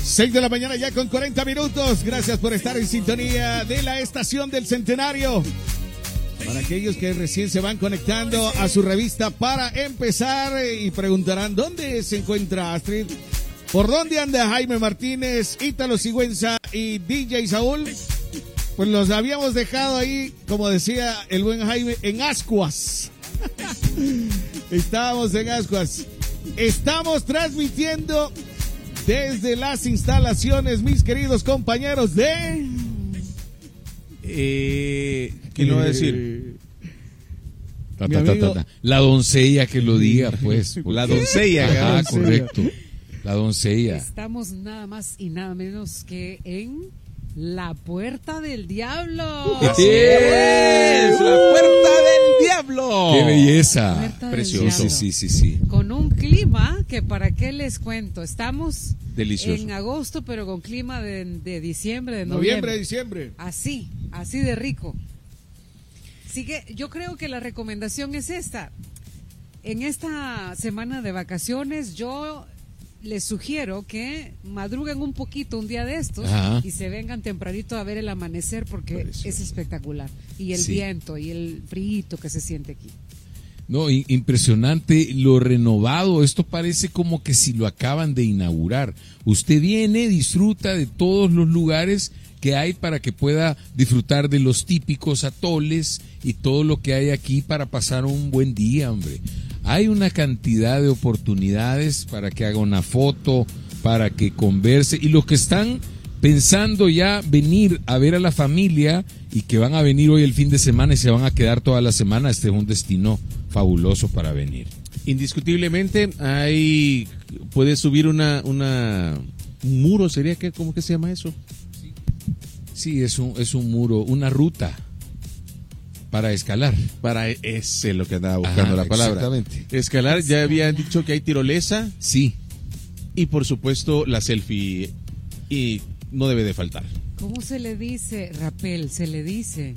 6 de la mañana ya con 40 minutos. Gracias por estar en sintonía de la estación del Centenario. Para aquellos que recién se van conectando a su revista para empezar y preguntarán ¿dónde se encuentra Astrid? ¿Por dónde anda Jaime Martínez, Ítalo Sigüenza y DJ Saúl? Pues los habíamos dejado ahí, como decía el buen Jaime, en ascuas. Estábamos en ascuas. Estamos transmitiendo desde las instalaciones, mis queridos compañeros de... ¿Qué le va a decir? La doncella que lo diga, pues. La doncella. Ah, correcto. La doncella. Estamos nada más y nada menos que en La Puerta del Diablo. ¡Así es! ¡La Puerta del Diablo! ¡Qué belleza! Precioso. Sí. Con un clima que para qué les cuento. Estamos delicioso en agosto, pero con clima de diciembre, de noviembre, diciembre. Así de rico. Así que yo creo que la recomendación es esta. En esta semana de vacaciones yo les sugiero que madruguen un poquito un día de estos. Ajá. Y se vengan tempranito a ver el amanecer porque es espectacular. Y el viento y el frío que se siente aquí. No, impresionante lo renovado. Esto parece como que si lo acaban de inaugurar. Usted viene, disfruta de todos los lugares que hay para que pueda disfrutar de los típicos atoles y todo lo que hay aquí para pasar un buen día, hombre. Hay una cantidad de oportunidades para que haga una foto, para que converse. Y los que están pensando ya venir a ver a la familia y que van a venir hoy el fin de semana y se van a quedar toda la semana, este es un destino fabuloso para venir. Indiscutiblemente puede subir un muro, ¿sería que cómo que se llama eso? Sí, es un muro, una ruta para escalar. Ese es lo que andaba buscando. Ajá, la palabra. Exactamente. Escalar, ya habían dicho que hay tirolesa. Sí. Y por supuesto la selfie y no debe de faltar. ¿Cómo se le dice? Rapel, se le dice.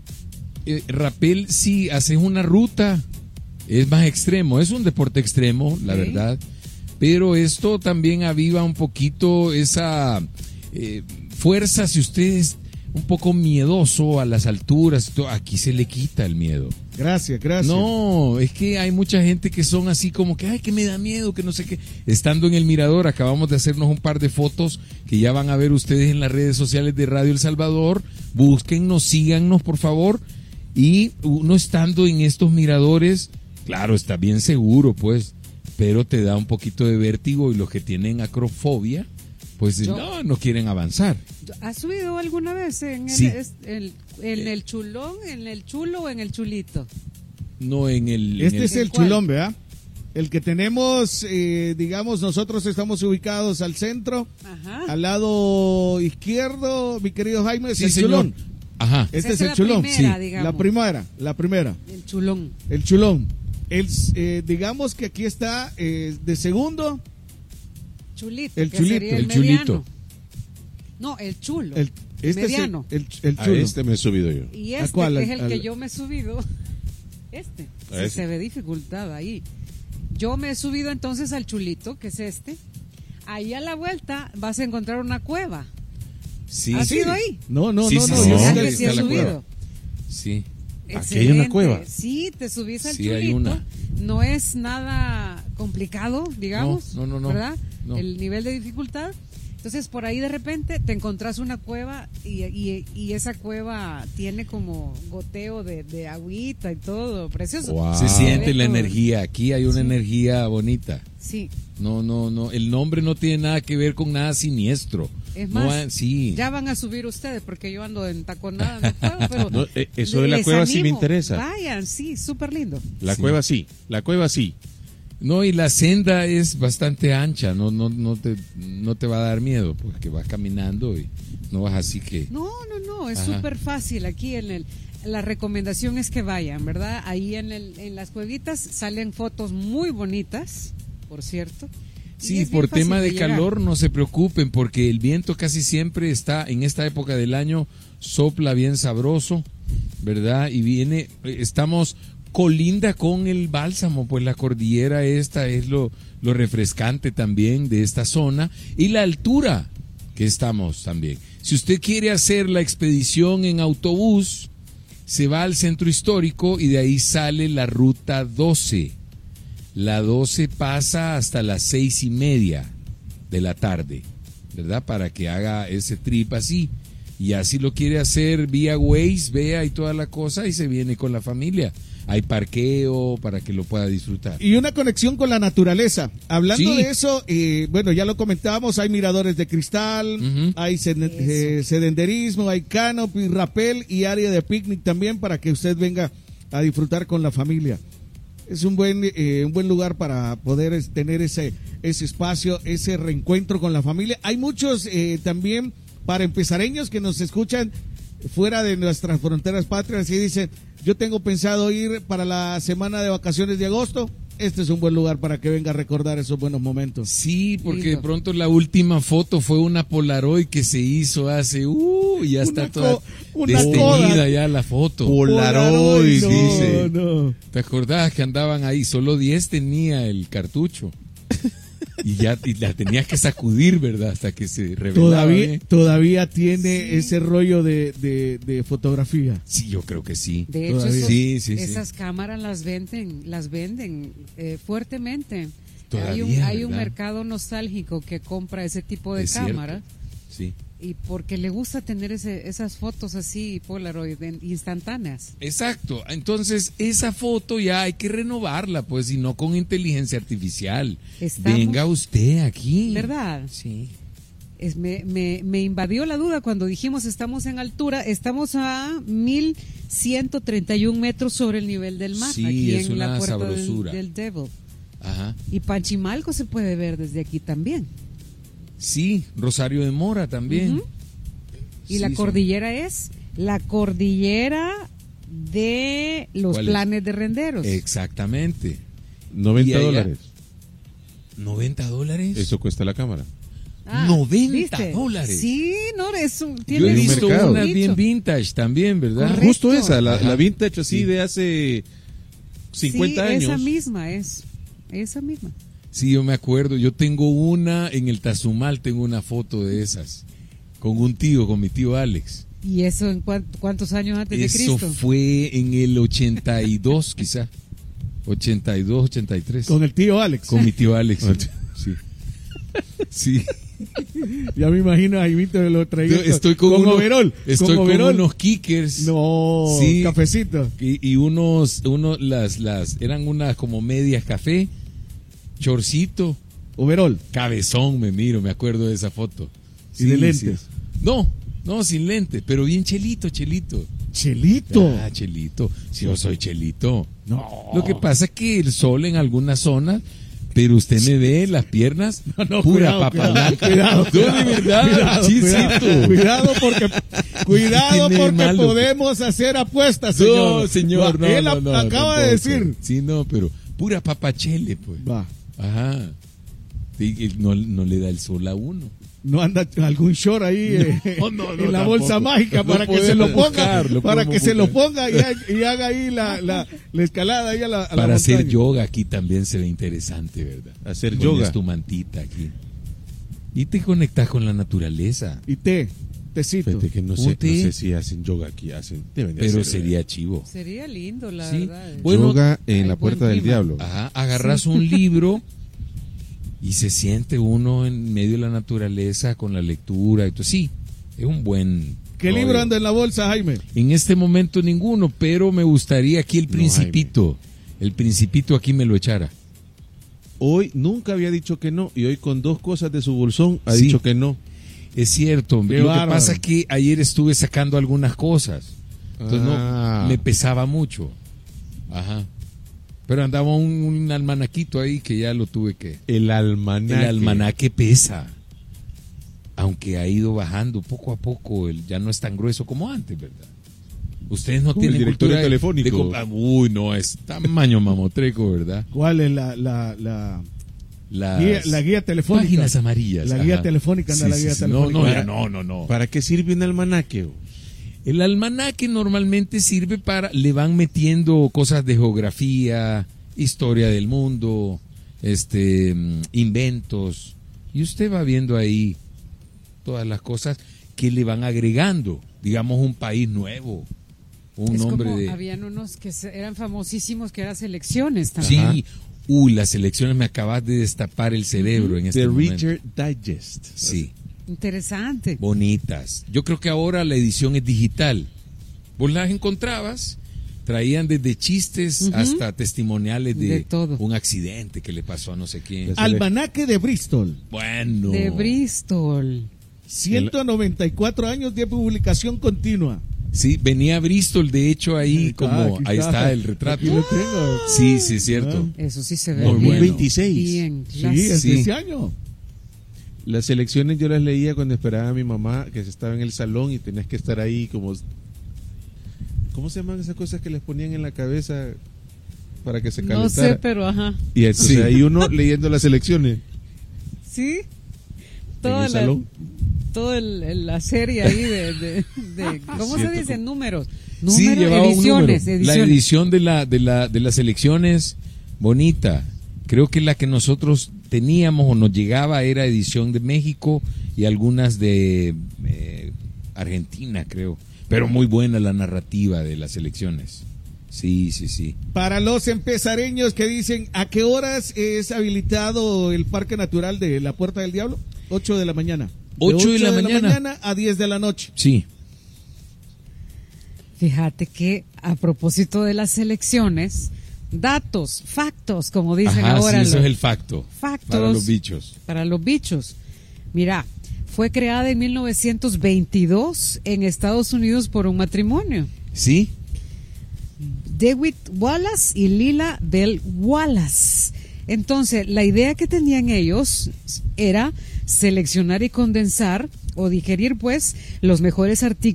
Rapel, sí, haces una ruta. Es más extremo, es un deporte extremo, la verdad. Pero esto también aviva un poquito esa fuerza. Si usted es un poco miedoso a las alturas, aquí se le quita el miedo. Gracias. No, es que hay mucha gente que son así como que, ay, que me da miedo, que no sé qué. Estando en el mirador, acabamos de hacernos un par de fotos que ya van a ver ustedes en las redes sociales de Radio El Salvador. Búsquennos, síganos, por favor. Y uno estando en estos miradores, claro, está bien seguro, pues, pero te da un poquito de vértigo y los que tienen acrofobia, pues no quieren avanzar. ¿Has subido alguna vez en el chulón, en el chulo o en el chulito? No, en el... es el chulón, ¿verdad? El que tenemos, digamos, nosotros estamos ubicados al centro. Ajá. Al lado izquierdo, mi querido Jaime, es el chulón. Ajá. Este es el chulón. Primera, sí, digamos. la primera. El chulón. Digamos que aquí está de segundo. Chulito. El chulito. El chulito. No, el chulo. Mediano. El chulo. A este me he subido yo. Y este ¿cuál? es el que yo me he subido. Se ve dificultad ahí. Yo me he subido entonces al chulito, que es este. Ahí a la vuelta vas a encontrar una cueva. Sí. ¿Has ido ahí? No. Yo sí he subido. Sí. Aquí hay una cueva. Sí, te subís al sí, chulito. Hay una. No es nada complicado, digamos. No. ¿Verdad? No. El nivel de dificultad. Entonces, por ahí de repente te encontrás una cueva y esa cueva tiene como goteo de agüita y todo, precioso. Wow. Se siente la energía, aquí hay una energía bonita. Sí. No, el nombre no tiene nada que ver con nada siniestro. Es más, ya van a subir ustedes porque yo ando en taconada, no puedo, pero eso de la cueva sí me interesa. Vayan, sí, súper lindo. La cueva sí. No, y la senda es bastante ancha, no te va a dar miedo, porque vas caminando y no vas así que... No, es súper fácil aquí la recomendación es que vayan, ¿verdad? Ahí en las cuevitas salen fotos muy bonitas, por cierto. Sí, por tema de calor no se preocupen, porque el viento casi siempre está, en esta época del año, sopla bien sabroso, ¿verdad? Y estamos... colinda con el Bálsamo, pues la cordillera esta es lo refrescante también de esta zona, y la altura que estamos también. Si usted quiere hacer la expedición en autobús, se va al centro histórico y de ahí sale la ruta 12. La 12 pasa hasta las 6:30 de la tarde, ¿verdad? Para que haga ese trip así. Y así lo quiere hacer vía Waze, vea y toda la cosa y se viene con la familia. Hay parqueo para que lo pueda disfrutar. Y una conexión con la naturaleza. Hablando Sí. de eso, bueno, ya lo comentábamos, hay miradores de cristal, Ujú. hay senderismo, hay canopy, rappel y área de picnic también para que usted venga a disfrutar con la familia. Es un buen lugar para poder tener ese espacio, ese reencuentro con la familia. Hay muchos también para empezareños que nos escuchan fuera de nuestras fronteras patrias y dicen, yo tengo pensado ir para la semana de vacaciones de agosto. Este es un buen lugar para que venga a recordar esos buenos momentos. Sí, porque Lindo. de pronto la última foto fue una Polaroid que se hizo hace, ya está Una toda una desteñida Kodak. ya la foto. Polaroid, no, dice. no. ¿Te acordás que andaban ahí? Solo 10 tenía el cartucho. Y la tenías que sacudir, ¿verdad? Hasta que se revelaba. Todavía tiene ese rollo de fotografía. Sí, yo creo que sí. De hecho, Todavía. Sí. esas cámaras las venden fuertemente. Todavía, Hay un ¿verdad? mercado nostálgico que compra ese tipo de Es cierto. cámaras Sí. y porque le gusta tener esas fotos así Polaroid instantáneas. Exacto. Entonces, esa foto ya hay que renovarla, pues, y no con inteligencia artificial. Estamos- Venga usted aquí. ¿Verdad? Sí. Me invadió la duda cuando dijimos estamos en altura, estamos a 1131 metros sobre el nivel del mar, Sí, aquí es en la una puerta sabrosura. del Devil. Ajá. Y Panchimalco se puede ver desde aquí también. Sí, Rosario de Mora también. Ujú. Y Sí, la son- cordillera es la cordillera de los ¿Cuál es? planes de renderos. Exactamente. $90. Y allá- $90. Eso cuesta la cámara. $90. Sí, no, Yo tiene he un visto mercado. unas bien vintage también, ¿verdad? Correcto. Justo esa, la Ajá. vintage así Sí. de hace 50 sí, años. esa misma es. Esa misma. Sí, yo me acuerdo. Yo tengo una en el Tazumal, tengo una foto de esas. Con un tío, con mi tío Alex. ¿Y eso en cuántos años antes de Eso Cristo? fue en el 82, quizá. 82, 83. Con el tío Alex. Con mi tío Alex. Sí. Sí. Ya me imagino a Jaimito de lo traía Estoy con overol. Estoy con overol. unos kickers. No, Sí. cafecito. Y eran unas como medias café, chorcito, Overol. cabezón, me acuerdo de esa foto. ¿Y de lentes? No, sin lentes, pero bien chelito. Chelito. Ah, chelito. Si yo soy chelito. No. Lo que pasa es que el sol en algunas zonas, pero usted me ve las piernas, No, pura cuidado, papa blanca. cuidado, No, de verdad, cuidado, chisito. cuidado Tiene porque malo. podemos hacer apuestas, señor. No, señor, no, Él no, acaba de tampoco. decir. Sí, no, pero pura papachele, pues. Va. Ajá. Sí, y no le da el sol a uno. No anda algún short ahí No, en la tampoco. bolsa mágica Lo para que se lo podemos ponga, buscar, lo para podemos que se lo buscar. ponga y haga ahí la escalada ahí a la Para hacer montaña. yoga aquí también se ve interesante, ¿verdad? Hacer Pones yoga. tu mantita aquí. Y te conectas con la naturaleza. Y tecito. Fíjate que no Un sé té. si hacen yoga aquí. Deben de Pero hacer, sería chivo. Sería lindo, la Sí. verdad. Bueno, yoga en hay la buen puerta del clima. diablo. Ajá, agarras un libro y se siente uno en medio de la naturaleza con la lectura. Sí, es un buen... ¿Qué rollo. libro anda en la bolsa, Jaime? En este momento ninguno, pero me gustaría aquí el Principito. El Principito aquí me lo echara. Hoy nunca había dicho que no y hoy con dos cosas de su bolsón ha Sí. dicho que no. Es cierto, Qué lo que bárbaro. pasa es que ayer estuve sacando algunas cosas. Entonces Ah. no, me pesaba mucho. Ajá. Pero andaba un almanaquito ahí que ya lo tuve que... El almanaque. El almanaque pesa. Aunque ha ido bajando poco a poco, ya no es tan grueso como antes, ¿verdad? Ustedes no Como tienen el directorio cultura telefónico. Uy, no, es tamaño mamotreco, ¿verdad? ¿Cuál es la guía telefónica? Páginas amarillas. La guía ajá. telefónica, anda la guía telefónica. No. ¿Para qué sirve un almanaque? El almanaque normalmente sirve le van metiendo cosas de geografía, historia del mundo, inventos, y usted va viendo ahí todas las cosas que le van agregando, digamos, un país nuevo, un Es nombre como, de... habían unos que eran famosísimos, que eran selecciones también. Sí, las elecciones, me acabas de destapar el cerebro en este The momento. Reader Digest. Sí, Interesante. bonitas. Yo creo que ahora la edición es digital. Vos las encontrabas, traían desde chistes hasta testimoniales De todo. un accidente que le pasó a no sé quién. Almanaque de Bristol. Bueno. De Bristol. 194 años de publicación continua. Sí, venía Bristol, de hecho, ahí como, ahí está el retrato. Aquí lo tengo. Sí, sí, es cierto. Eso sí se ve Muy bien. bueno. 2026. Bien, Sí, clásico. es de Sí. este año. Las elecciones yo las leía cuando esperaba a mi mamá, que estaba en el salón y tenías que estar ahí como... ¿Cómo se llaman esas cosas que les ponían en la cabeza para que se calentara? No sé, pero ajá. Y entonces Sí. ahí uno leyendo las elecciones Sí. en Toda el la, salón. toda la serie ahí de ¿cómo se Cierto. dice? Números. Sí, Números, llevaba un ediciones, número. ediciones. La edición de las elecciones, bonita. Creo que la que nosotros teníamos o nos llegaba era edición de México y algunas de Argentina, creo. Pero muy buena la narrativa de las elecciones. Sí, sí, sí. Para los empezareños que dicen, ¿a qué horas es habilitado el Parque Natural de la Puerta del Diablo? 8 de la mañana. 8 de la mañana. A 10 de la noche. Sí. Fíjate que a propósito de las elecciones, datos, factos, como dicen Ajá, ahora. sí, eso los- es el facto. factos Para los bichos. Para los bichos. Mira, fue creada en 1922 en Estados Unidos por un matrimonio. ¿Sí? DeWitt Wallace y Lila Bell Wallace. Entonces, la idea que tenían ellos era seleccionar y condensar o digerir, pues, los mejores artículos